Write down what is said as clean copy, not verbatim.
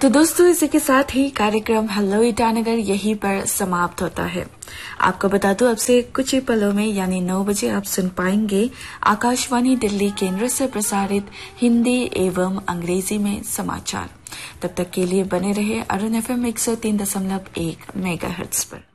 तो दोस्तों, इसी के साथ ही कार्यक्रम हेलो ईटानगर यहीं पर समाप्त होता है। आपको बता दूं, अब से कुछ ही पलों में यानी 9 बजे आप सुन पाएंगे आकाशवाणी दिल्ली केंद्र से प्रसारित हिंदी एवं अंग्रेजी में समाचार। तब तक के लिए बने रहे अरुण FM 103.1 मेगाहर्ट्ज पर।